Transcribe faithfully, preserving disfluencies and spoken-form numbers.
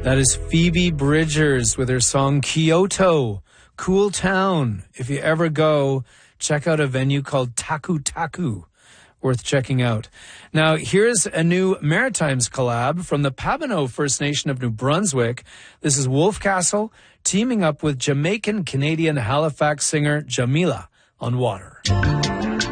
That is Phoebe Bridgers with her song Kyoto, cool town. If you ever go, check out a venue called Taku Taku. Worth checking out. Now, here's a new Maritimes collab from the Pabineau First Nation of New Brunswick. This is Wolfcastle teaming up with Jamaican-Canadian Halifax singer Jamila on Water.